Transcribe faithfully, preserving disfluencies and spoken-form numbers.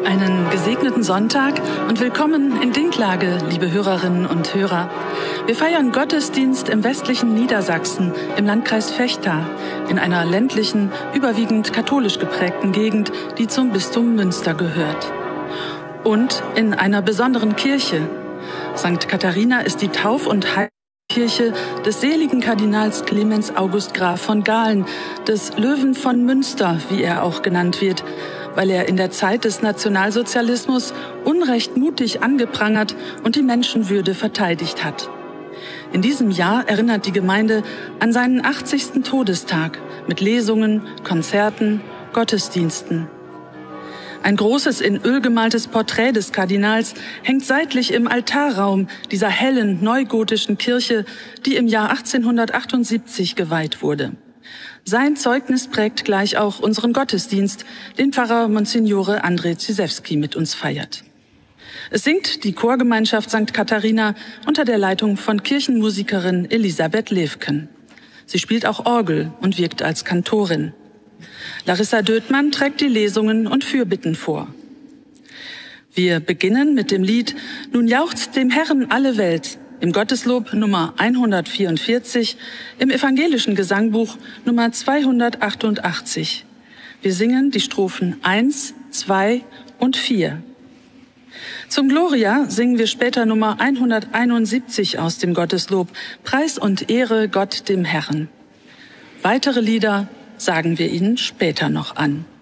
Einen gesegneten Sonntag und willkommen in Dinklage, liebe Hörerinnen und Hörer. Wir feiern Gottesdienst im westlichen Niedersachsen, im Landkreis Vechta, in einer ländlichen, überwiegend katholisch geprägten Gegend, die zum Bistum Münster gehört. Und in einer besonderen Kirche. Sankt Katharina ist die Tauf- und Heilkirche des seligen Kardinals Clemens August Graf von Galen, des Löwen von Münster, wie er auch genannt wird, weil er in der Zeit des Nationalsozialismus Unrecht mutig angeprangert und die Menschenwürde verteidigt hat. In diesem Jahr erinnert die Gemeinde an seinen achtzigsten Todestag mit Lesungen, Konzerten, Gottesdiensten. Ein großes in Öl gemaltes Porträt des Kardinals hängt seitlich im Altarraum dieser hellen, neugotischen Kirche, die im Jahr achtzehnhundertachtundsiebzig geweiht wurde. Sein Zeugnis prägt gleich auch unseren Gottesdienst, den Pfarrer Monsignore André Zizewski mit uns feiert. Es singt die Chorgemeinschaft Sankt Katharina unter der Leitung von Kirchenmusikerin Elisabeth Levken. Sie spielt auch Orgel und wirkt als Kantorin. Larissa Döthmann trägt die Lesungen und Fürbitten vor. Wir beginnen mit dem Lied »Nun jauchzt dem Herrn alle Welt« im Gotteslob Nummer hundertvierundvierzig, im evangelischen Gesangbuch Nummer zweihundertachtundachtzig. Wir singen die Strophen eins, zwei und vier. Zum Gloria singen wir später Nummer hunderteinundsiebzig aus dem Gotteslob, Preis und Ehre Gott dem Herrn. Weitere Lieder sagen wir Ihnen später noch an.